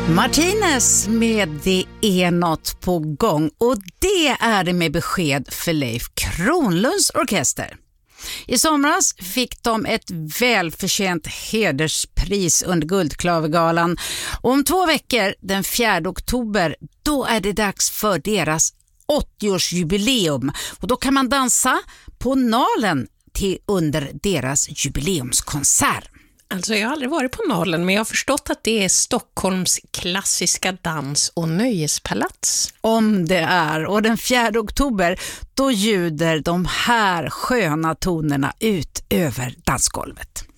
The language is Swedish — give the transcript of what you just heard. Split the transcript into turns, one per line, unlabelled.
Martinez med Det är något på gång, och det är det med besked för Leif Kronlunds orkester. I somras fick de ett välförtjänt hederspris under Guldklavergalan, och om 2 veckor, den 4 oktober, då är det dags för deras 80-årsjubileum, och då kan man dansa på Nalen under deras jubileumskonsert.
Alltså jag har aldrig varit på Nalen, men jag har förstått att det är Stockholms klassiska dans- och nöjespalats.
Om det är, och den 4 oktober då ljuder de här sköna tonerna ut över dansgolvet.